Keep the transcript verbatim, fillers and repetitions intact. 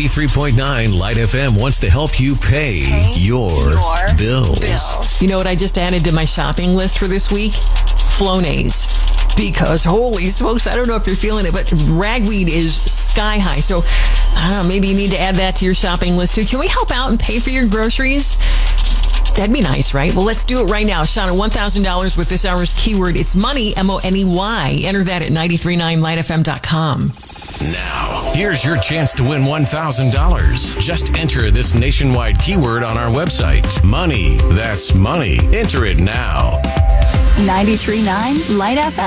ninety-three point nine Light F M wants to help you pay, pay your, your bills. bills. You know what I just added to my shopping list for this week? Flonase. Because, holy smokes, I don't know if you're feeling it, but ragweed is sky high. So, I don't know, maybe you need to add that to your shopping list too. Can we help out and pay for your groceries? That'd be nice, right? Well, let's do it right now. Shauna, one thousand dollars with this hour's keyword. It's money, M O N E Y. Enter that at nine three nine light f m dot com. Now, here's your chance to win one thousand dollars. Just enter this nationwide keyword on our website. Money. That's money. Enter it now. ninety-three point nine Light F M.